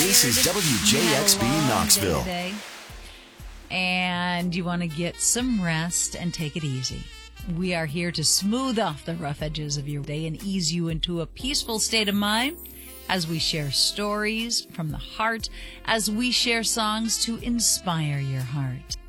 This is WJXB Knoxville. Today, and you want to get some rest and take it easy. We are here to smooth off the rough edges of your day and ease you into a peaceful state of mind as we share stories from the heart, as we share songs to inspire your heart.